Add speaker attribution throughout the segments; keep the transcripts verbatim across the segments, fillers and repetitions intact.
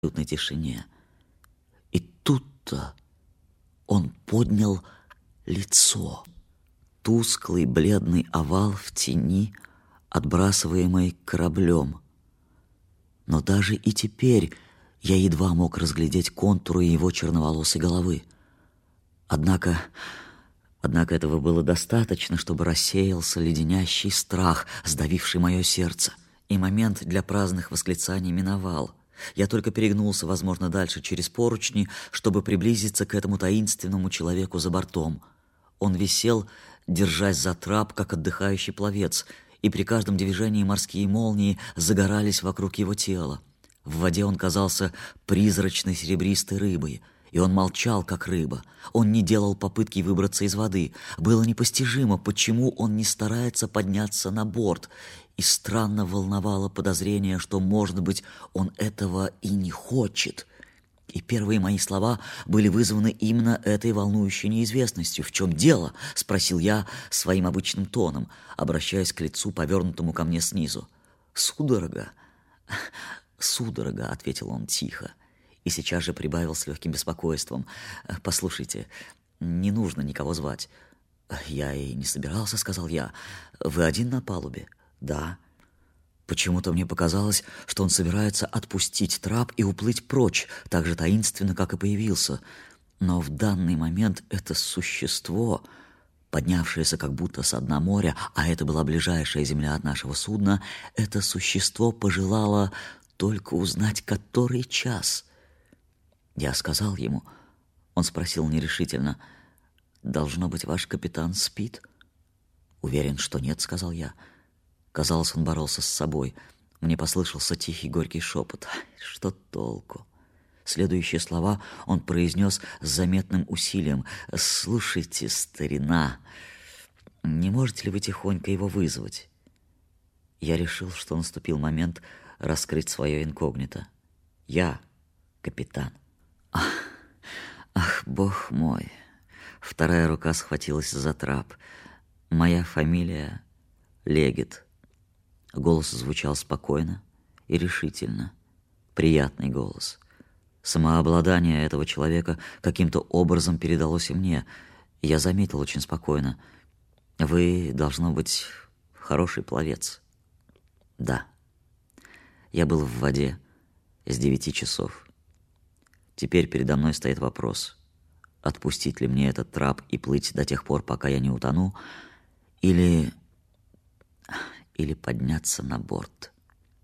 Speaker 1: абсолютной тишине. И тут-то он поднял лицо. Тусклый бледный овал в тени, отбрасываемый кораблем. Но даже и теперь я едва мог разглядеть контуры его черноволосой головы. Однако, однако этого было достаточно, чтобы рассеялся леденящий страх, сдавивший мое сердце. И момент для праздных восклицаний миновал. Я только перегнулся, возможно, дальше через поручни, чтобы приблизиться к этому таинственному человеку за бортом. Он висел, держась за трап, как отдыхающий пловец, и при каждом движении морские молнии загорались вокруг его тела. В воде он казался призрачной серебристой рыбой, и он молчал, как рыба. Он не делал попытки выбраться из воды. Было непостижимо, почему он не старается подняться на борт, и странно волновало подозрение, что, может быть, он этого и не хочет. И первые мои слова были вызваны именно этой волнующей неизвестностью. «В чем дело?» — спросил я своим обычным тоном, обращаясь к лицу, повернутому ко мне снизу. «Судорога, судорога», — ответил он тихо, и сейчас же прибавил с легким беспокойством. «Послушайте, не нужно никого звать». «Я и не собирался», — сказал я. «Вы один на палубе?» «Да». Почему-то мне показалось, что он собирается отпустить трап и уплыть прочь, так же таинственно, как и появился. Но в данный момент это существо, поднявшееся как будто со дна моря, а это была ближайшая земля от нашего судна, это существо пожелало только узнать, который час. Я сказал ему. Он спросил нерешительно: «Должно быть, ваш капитан спит?» «Уверен, что нет», — сказал я. Казалось, он боролся с собой. Мне послышался тихий горький шепот. Что толку? Следующие слова он произнес с заметным усилием. «Слушайте, старина, не можете ли вы тихонько его вызвать?» Я решил, что наступил момент раскрыть свое инкогнито. «Я капитан». Ах, ах, бог мой! Вторая рука схватилась за трап. Моя фамилия Легет. Голос звучал спокойно и решительно. Приятный голос. Самообладание этого человека каким-то образом передалось и мне. Я заметил очень спокойно: «Вы, должно быть, хороший пловец». «Да». Я был в воде с девяти часов. Теперь передо мной стоит вопрос: отпустить ли мне этот трап и плыть до тех пор, пока я не утону, или... или подняться на борт.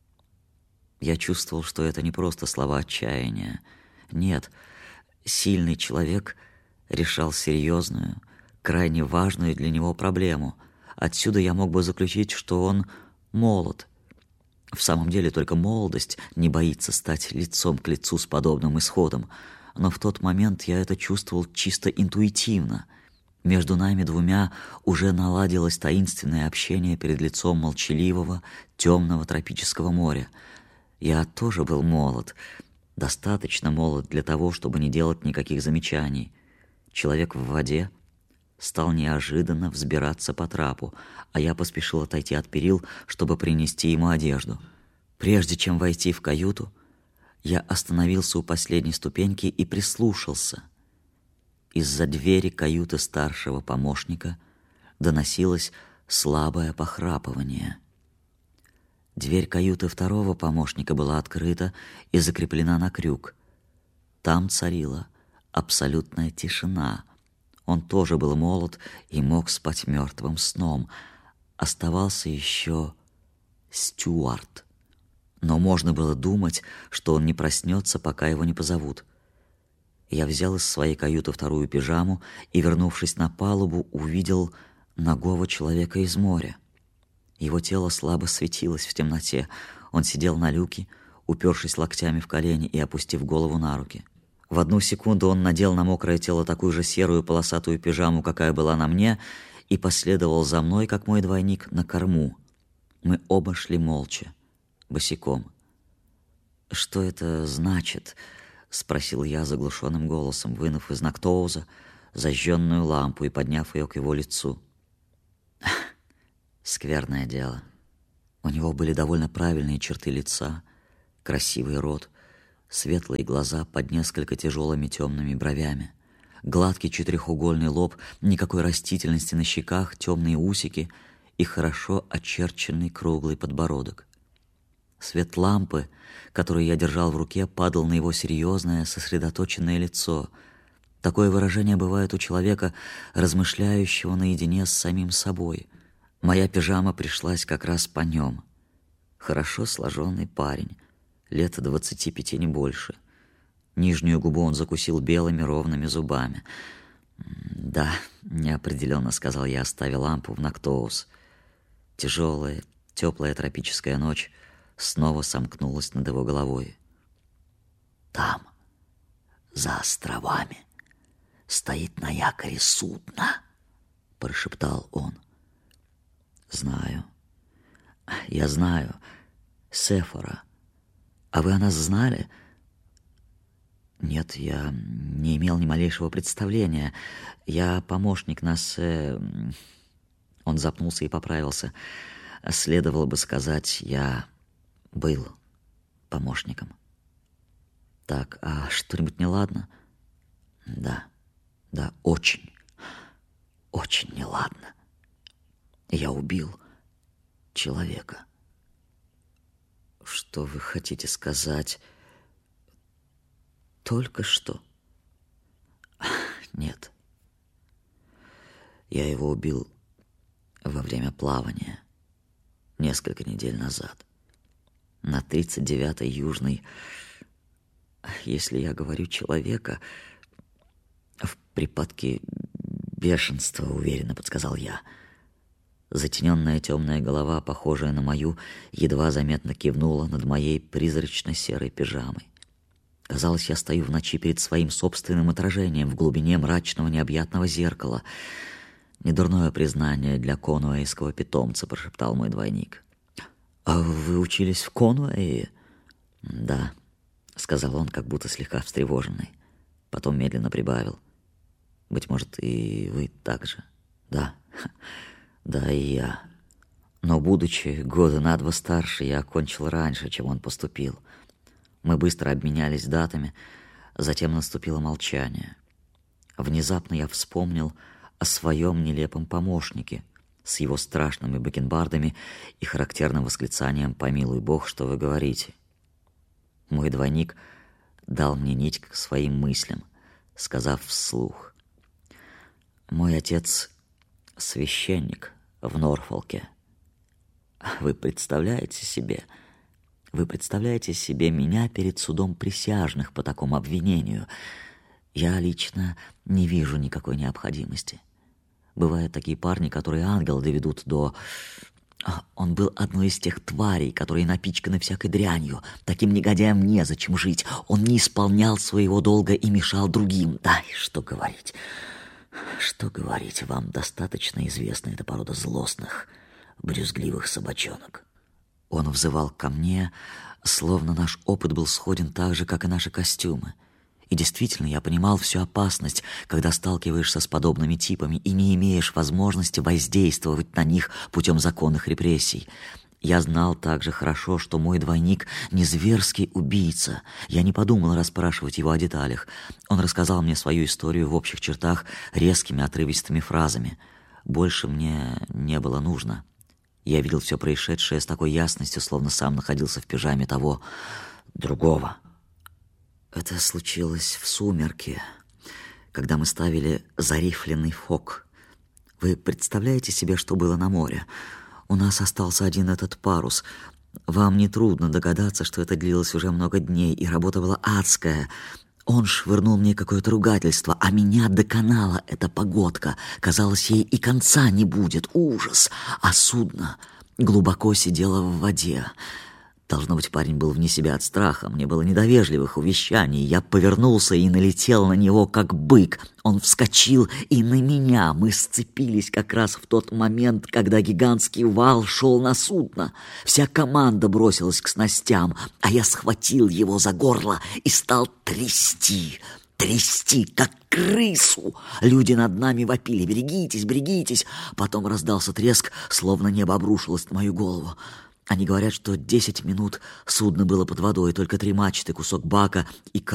Speaker 1: Я чувствовал, что это не просто слова отчаяния. Нет, сильный человек решал серьезную, крайне важную для него проблему. Отсюда я мог бы заключить, что он молод. В самом деле только молодость не боится стать лицом к лицу с подобным исходом. Но в тот момент я это чувствовал чисто интуитивно. Между нами двумя уже наладилось таинственное общение перед лицом молчаливого, темного тропического моря. Я тоже был молод, достаточно молод для того, чтобы не делать никаких замечаний. Человек в воде стал неожиданно взбираться по трапу, а я поспешил отойти от перил, чтобы принести ему одежду. Прежде чем войти в каюту, я остановился у последней ступеньки и прислушался. Из-за двери каюты старшего помощника доносилось слабое похрапывание. Дверь каюты второго помощника была открыта и закреплена на крюк. Там царила абсолютная тишина. Он тоже был молод и мог спать мертвым сном. Оставался еще стюард. Но можно было думать, что он не проснется, пока его не позовут. Я взял из своей каюты вторую пижаму и, вернувшись на палубу, увидел нагого человека из моря. Его тело слабо светилось в темноте. Он сидел на люке, упершись локтями в колени и опустив голову на руки. В одну секунду он надел на мокрое тело такую же серую полосатую пижаму, какая была на мне, и последовал за мной, как мой двойник, на корму. Мы оба шли молча, босиком. «Что это значит?» — спросил я заглушенным голосом, вынув из Нактоуза зажженную лампу и подняв ее к его лицу. Скверное дело. У него были довольно правильные черты лица, красивый рот, Светлые глаза под несколько тяжелыми темными бровями, гладкий четырехугольный лоб, никакой растительности на щеках, темные усики и хорошо очерченный круглый подбородок. Свет лампы, которую я держал в руке, падал на его серьезное, сосредоточенное лицо. Такое выражение бывает у человека, размышляющего наедине с самим собой. Моя пижама пришлась как раз по нем. Хорошо сложенный парень, лет двадцати пяти, не больше. Нижнюю губу он закусил белыми ровными зубами. «Да», — неопределенно сказал я, оставив лампу в Нактоус. Тяжелая, теплая тропическая ночь снова сомкнулась над его головой. «Там, за островами, стоит на якоре судно», — прошептал он. «Знаю. Я знаю. Сефора. А вы о нас знали?» «Нет, я не имел ни малейшего представления. Я помощник нас...» э... Он запнулся и поправился. Следовало бы сказать, я был помощником. «Так, а что-нибудь неладно?» «Да, да, очень, очень неладно. Я убил человека». «Что вы хотите сказать?» «Только что?» «Нет. Я его убил во время плавания несколько недель назад, на тридцать девятой южной. Если я говорю человека, в припадке бешенства, уверенно подсказал я. Затененная темная голова, похожая на мою, едва заметно кивнула над моей призрачно-серой пижамой. Казалось, я стою в ночи перед своим собственным отражением в глубине мрачного необъятного зеркала. «Недурное признание для конуэйского питомца», — прошептал мой двойник. «А вы учились в Конуэе?» «Да», — сказал он, как будто слегка встревоженный. Потом медленно прибавил. «Быть может, и вы так же?» «Да, да, и я. Но, будучи года на два старше, я окончил раньше, чем он поступил». Мы быстро обменялись датами, затем наступило молчание. Внезапно я вспомнил о своем нелепом помощнике с его страшными бакенбардами и характерным восклицанием «Помилуй Бог, что вы говорите». Мой двойник дал мне нить к своим мыслям, сказав вслух: «Мой отец священник в Норфолке. Вы представляете себе... Вы представляете себе меня перед судом присяжных по такому обвинению? Я лично не вижу никакой необходимости. Бывают такие парни, которые ангел доведут до... Он был одной из тех тварей, которые напичканы всякой дрянью. Таким негодяям незачем жить. Он не исполнял своего долга и мешал другим. Да, и что говорить? Что говорить? Вам достаточно известна эта порода злостных, брюзгливых собачонок». Он взывал ко мне, словно наш опыт был сходен так же, как и наши костюмы. И действительно, я понимал всю опасность, когда сталкиваешься с подобными типами и не имеешь возможности воздействовать на них путем законных репрессий. Я знал также хорошо, что мой двойник не зверский убийца. Я не подумал расспрашивать его о деталях. Он рассказал мне свою историю в общих чертах резкими отрывистыми фразами. Больше мне не было нужно. Я видел все происшедшее с такой ясностью, словно сам находился в пижаме того другого. Это случилось в сумерки, когда мы ставили зарифленный фок. Вы представляете себе, что было на море? У нас остался один этот парус. Вам нетрудно догадаться, что это длилось уже много дней, и работа была адская. Он швырнул мне какое-то ругательство, а меня доконала эта погодка. Казалось, ей и конца не будет. Ужас! А судно глубоко сидело в воде. Должно быть, парень был вне себя от страха. Мне было недовежливых увещаний. Я повернулся и налетел на него, как бык. Он вскочил и на меня. Мы сцепились как раз в тот момент, когда гигантский вал шел на судно. Вся команда бросилась к снастям, а я схватил его за горло и стал трясти. Трясти, как крысу. Люди над нами вопили: «Берегитесь, берегитесь!» Потом раздался треск, словно небо обрушилось на мою голову. Они говорят, что десять минут судно было под водой, только три мачты, кусок бака и